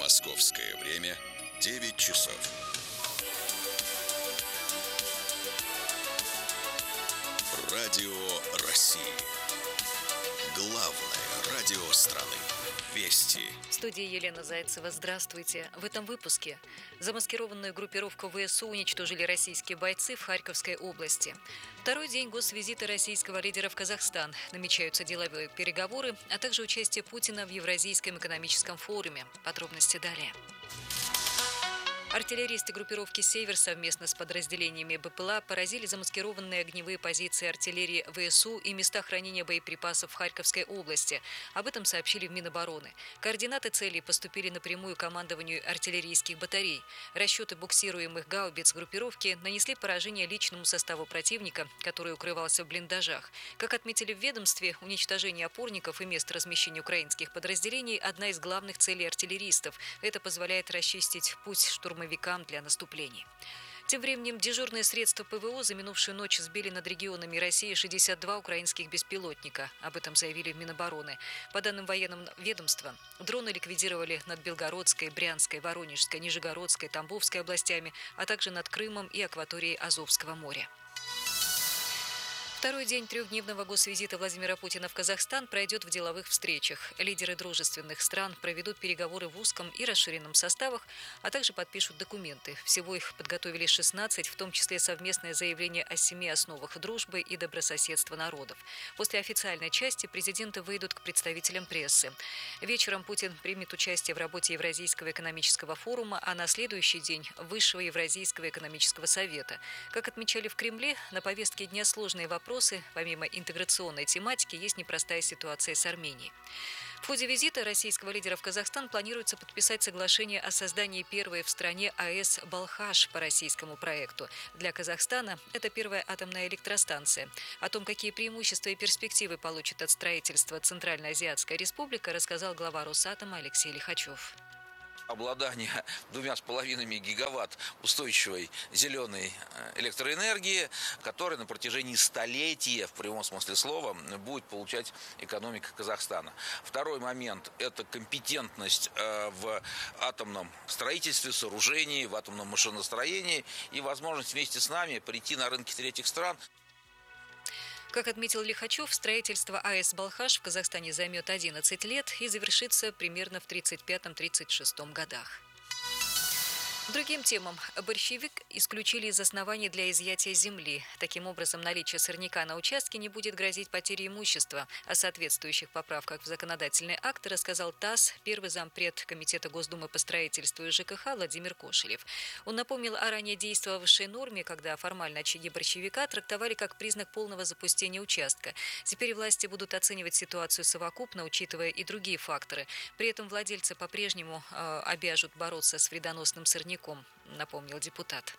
Московское время 9 часов. Радио России. Главное радио страны. Вести. В студии Елена Зайцева. Здравствуйте. В этом выпуске. Замаскированную группировку ВСУ уничтожили российские бойцы в Харьковской области. Второй день госвизита российского лидера в Казахстан. Намечаются деловые переговоры, а также участие Путина в Евразийском экономическом форуме. Подробности далее. Артиллеристы группировки «Север» совместно с подразделениями БПЛА поразили замаскированные огневые позиции артиллерии ВСУ и места хранения боеприпасов в Харьковской области. Об этом сообщили в Минобороны. Координаты целей поступили напрямую командованию артиллерийских батарей. Расчеты буксируемых гаубиц группировки нанесли поражение личному составу противника, который укрывался в блиндажах. Как отметили в ведомстве, уничтожение опорников и мест размещения украинских подразделений – одна из главных целей артиллеристов. Это позволяет расчистить путь штурмовикам для наступлений. Тем временем дежурные средства ПВО за минувшую ночь сбили над регионами России 62 украинских беспилотника. Об этом заявили в Минобороны. По данным военного ведомства, дроны ликвидировали над Белгородской, Брянской, Воронежской, Нижегородской, Тамбовской областями, а также над Крымом и акваторией Азовского моря. Второй день трехдневного госвизита Владимира Путина в Казахстан пройдет в деловых встречах. Лидеры дружественных стран проведут переговоры в узком и расширенном составах, а также подпишут документы. Всего их подготовили 16, в том числе совместное заявление о 7 основах дружбы и добрососедства народов. После официальной части президенты выйдут к представителям прессы. Вечером Путин примет участие в работе Евразийского экономического форума, а на следующий день – Высшего Евразийского экономического совета. Как отмечали в Кремле, на повестке дня сложные вопросы. Помимо интеграционной тематики, есть непростая ситуация с Арменией. В ходе визита российского лидера в Казахстан планируется подписать соглашение о создании первой в стране АЭС «Балхаш» по российскому проекту. Для Казахстана это первая атомная электростанция. О том, какие преимущества и перспективы получит от строительства Центральноазиатская республика, рассказал глава Росатома Алексей Лихачев. Обладание 2,5 гигаватт устойчивой зеленой электроэнергии, которая на протяжении столетия, в прямом смысле слова, будет получать экономика Казахстана. Второй момент – это компетентность в атомном строительстве, сооружении, в атомном машиностроении и возможность вместе с нами прийти на рынки третьих стран. Как отметил Лихачев, строительство АЭС «Балхаш» в Казахстане займет 11 лет и завершится примерно в 1935-1936 годах. Другим темам. Борщевик исключили из оснований для изъятия земли. Таким образом, наличие сорняка на участке не будет грозить потерей имущества. О соответствующих поправках в законодательные акты рассказал ТАСС, первый зампред Комитета Госдумы по строительству и ЖКХ Владимир Кошелев. Он напомнил о ранее действовавшей норме, когда формально очаги борщевика трактовали как признак полного запустения участка. Теперь власти будут оценивать ситуацию совокупно, учитывая и другие факторы. При этом владельцы по-прежнему обяжут бороться с вредоносным сорняком, напомнил депутат.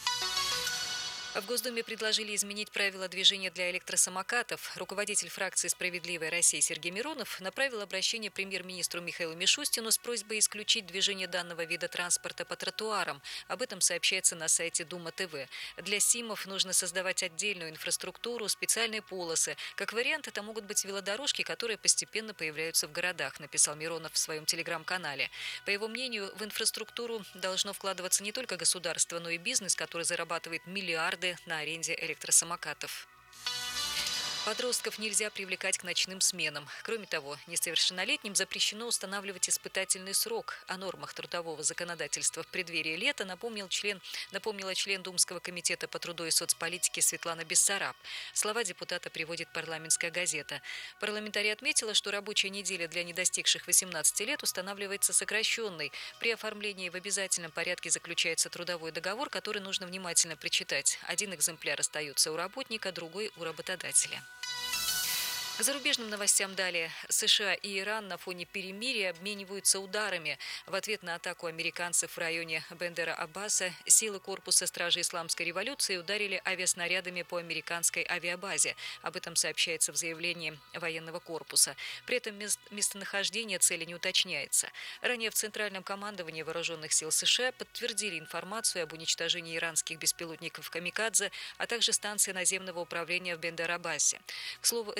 В Госдуме предложили изменить правила движения для электросамокатов. Руководитель фракции «Справедливая Россия» Сергей Миронов направил обращение премьер-министру Михаилу Мишустину с просьбой исключить движение данного вида транспорта по тротуарам. Об этом сообщается на сайте Дума ТВ. Для СИМов нужно создавать отдельную инфраструктуру, специальные полосы. Как вариант, это могут быть велодорожки, которые постепенно появляются в городах, написал Миронов в своем телеграм-канале. По его мнению, в инфраструктуру должно вкладываться не только государство, но и бизнес, который зарабатывает миллиарды на аренде электросамокатов. Подростков нельзя привлекать к ночным сменам. Кроме того, несовершеннолетним запрещено устанавливать испытательный срок. О нормах трудового законодательства в преддверии лета напомнила член Думского комитета по труду и соцполитике Светлана Бессараб. Слова депутата приводит «Парламентская газета». Парламентарий отметила, что рабочая неделя для недостигших 18 лет устанавливается сокращенной. При оформлении в обязательном порядке заключается трудовой договор, который нужно внимательно прочитать. Один экземпляр остается у работника, другой у работодателя. К зарубежным новостям далее. США и Иран на фоне перемирия обмениваются ударами. В ответ на атаку американцев в районе Бендера-Аббаса силы корпуса стражи Исламской революции ударили авиаснарядами по американской авиабазе. Об этом сообщается в заявлении военного корпуса. При этом местонахождение цели не уточняется. Ранее в Центральном командовании вооруженных сил США подтвердили информацию об уничтожении иранских беспилотников «Камикадзе», а также станции наземного управления в Бендер-Аббасе. К слову, это уже второй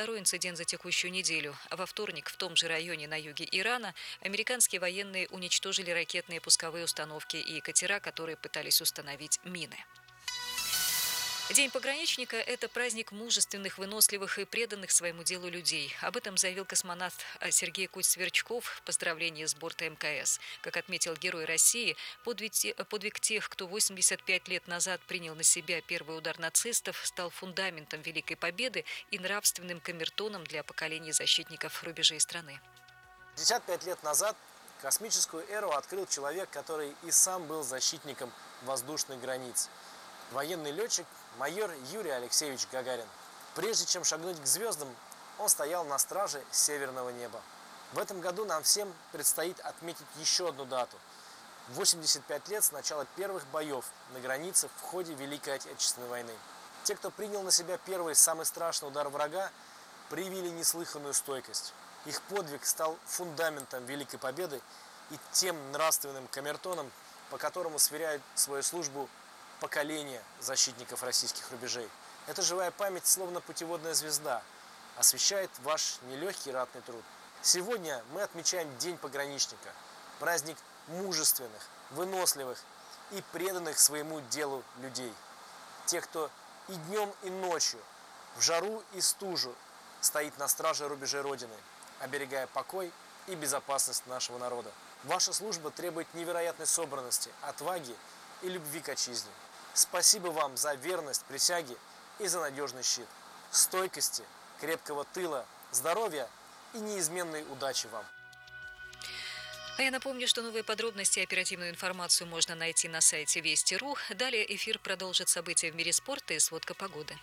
второй инцидент за текущую неделю. Во вторник в том же районе на юге Ирана американские военные уничтожили ракетные пусковые установки и катера, которые пытались установить мины. День пограничника – это праздник мужественных, выносливых и преданных своему делу людей. Об этом заявил космонавт Сергей Куть-Сверчков в поздравлении с борта МКС. Как отметил Герой России, подвиг тех, кто 85 лет назад принял на себя первый удар нацистов, стал фундаментом Великой Победы и нравственным камертоном для поколений защитников рубежей страны. 55 лет назад космическую эру открыл человек, который и сам был защитником воздушных границ. Военный летчик майор Юрий Алексеевич Гагарин. Прежде чем шагнуть к звездам, он стоял на страже северного неба. В этом году нам всем предстоит отметить еще одну дату. 85 лет с начала первых боев на границе в ходе Великой Отечественной войны. Те, кто принял на себя первый, самый страшный удар врага, проявили неслыханную стойкость. Их подвиг стал фундаментом Великой Победы и тем нравственным камертоном, по которому сверяют свою службу поколения защитников российских рубежей. Эта живая память, словно путеводная звезда, освещает ваш нелегкий ратный труд. Сегодня мы отмечаем День пограничника, праздник мужественных, выносливых и преданных своему делу людей. Тех, кто и днем, и ночью, в жару и стужу стоит на страже рубежей Родины, оберегая покой и безопасность нашего народа. Ваша служба требует невероятной собранности, отваги и любви к отчизне. Спасибо вам за верность присяге и за надежный щит. Стойкости, крепкого тыла, здоровья и неизменной удачи вам. А я напомню, что новые подробности и оперативную информацию можно найти на сайте Вести.ру. Далее эфир продолжит события в мире спорта и сводка погоды.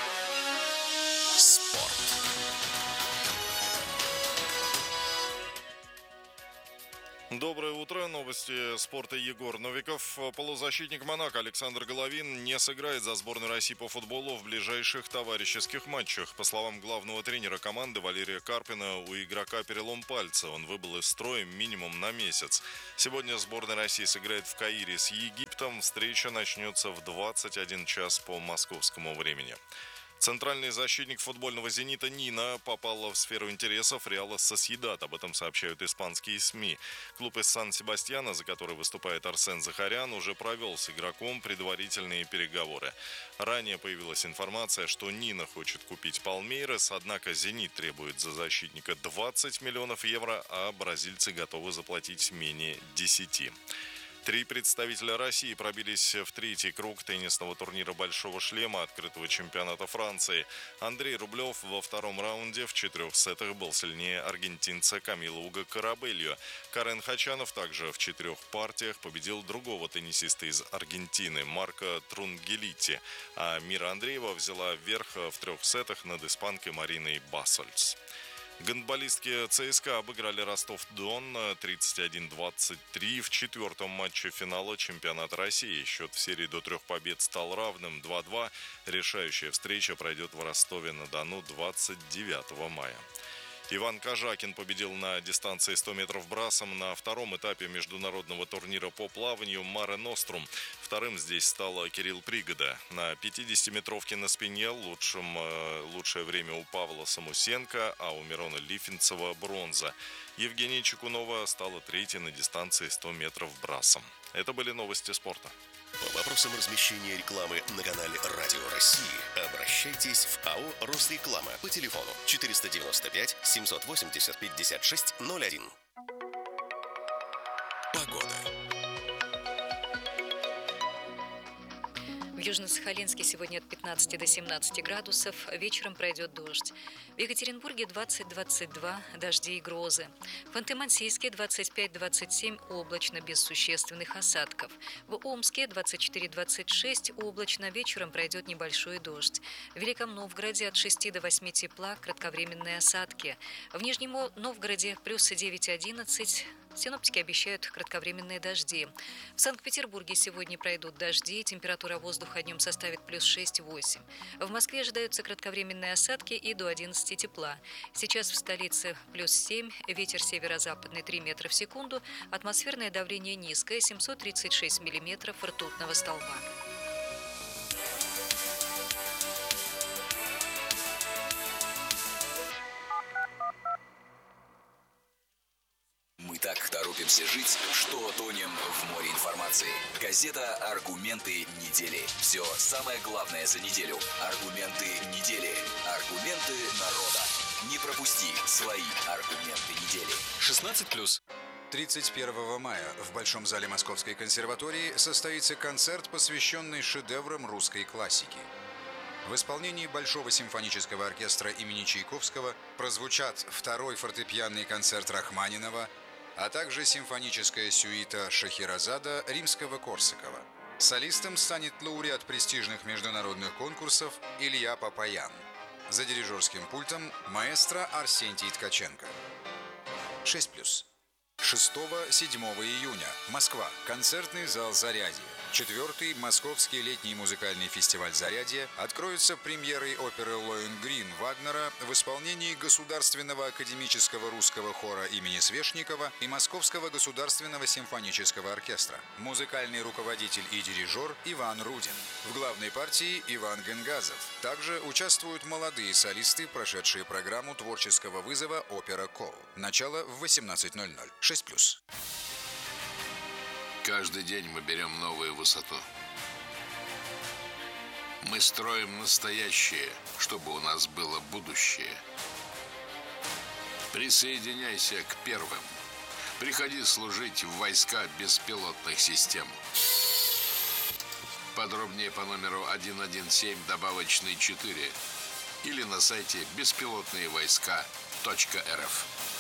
Спорт. Доброе утро. Новости спорта. Егор Новиков. Полузащитник «Монако» Александр Головин не сыграет за сборную России по футболу в ближайших товарищеских матчах. По словам главного тренера команды Валерия Карпина, у игрока перелом пальца. Он выбыл из строя минимум на месяц. Сегодня сборная России сыграет в Каире с Египтом. Встреча начнется в 21 час по московскому времени. Центральный защитник футбольного «Зенита» Нина попала в сферу интересов Реала Сосьедад. Об этом сообщают испанские СМИ. Клуб из Сан-Себастьяна, за который выступает Арсен Захарян, уже провел с игроком предварительные переговоры. Ранее появилась информация, что Нина хочет купить Палмейрас, однако «Зенит» требует за защитника 20 миллионов евро, а бразильцы готовы заплатить менее 10. 3 представителя России пробились в третий круг теннисного турнира «Большого шлема» открытого чемпионата Франции. Андрей Рублев во втором раунде в 4 сетах был сильнее аргентинца Камила Уго Карабельо. Карен Хачанов также в 4 партиях победил другого теннисиста из Аргентины Марко Трунгелити. А Мира Андреева взяла верх в 3 сетах над испанкой Мариной Басольц. Гандболистки ЦСКА обыграли Ростов-Дон 31-23 в 4-м матче финала чемпионата России. Счет в серии до 3 побед стал равным 2-2. Решающая встреча пройдет в Ростове-на-Дону 29 мая. Иван Кожакин победил на дистанции 100 метров брасом на втором этапе международного турнира по плаванию «Маре Нострум». Вторым здесь стал Кирилл Пригода. На 50-метровке на спине лучшее время у Павла Самусенко, а у Мирона Лифинцева бронза. Евгения Чекунова стала третьей на дистанции 100 метров брасом. Это были новости спорта. По вопросам размещения рекламы на канале Радио России обращайтесь в АО «Росреклама» по телефону 495 780 5601. Погода. В Южно-Сахалинске сегодня от 15 до 17 градусов. Вечером пройдет дождь. В Екатеринбурге 20-22 дожди и грозы. В Ханты-Мансийске 25-27 облачно без существенных осадков. В Омске 24-26 облачно. Вечером пройдет небольшой дождь. В Великом Новгороде от 6 до 8 тепла, кратковременные осадки. В Нижнем Новгороде плюс 9-11. Синоптики обещают кратковременные дожди. В Санкт-Петербурге сегодня пройдут дожди, температура воздуха днем составит плюс 6-8. В Москве ожидаются кратковременные осадки и до 11 тепла. Сейчас в столице плюс 7, ветер северо-западный 3 метра в секунду, атмосферное давление низкое 736 миллиметров ртутного столба. Так торопимся жить, что тонем в море информации. Газета «Аргументы недели». Все самое главное за неделю. Аргументы недели. Аргументы народа. Не пропусти свои аргументы недели. 16+. 31 мая в Большом зале Московской консерватории состоится концерт, посвященный шедеврам русской классики. В исполнении Большого симфонического оркестра имени Чайковского прозвучат второй фортепианный концерт Рахманинова, а также симфоническая сюита Шахерезада Римского-Корсакова. Солистом станет лауреат престижных международных конкурсов Илья Папаян. За дирижерским пультом маэстро Арсентий Ткаченко. 6+. 6-7 июня. Москва. Концертный зал «Зарядье». 4-й Московский летний музыкальный фестиваль «Зарядье» откроется премьерой оперы «Лоэнгрин» Вагнера в исполнении Государственного академического русского хора имени Свешникова и Московского государственного симфонического оркестра. Музыкальный руководитель и дирижер Иван Рудин. В главной партии Иван Генгазов. Также участвуют молодые солисты, прошедшие программу творческого вызова «Опера Кол». Начало в 18:00. 6+. Каждый день мы берем новую высоту. Мы строим настоящее, чтобы у нас было будущее. Присоединяйся к первым. Приходи служить в войска беспилотных систем. Подробнее по номеру 117 добавочный 4 или на сайте беспилотные войска.рф.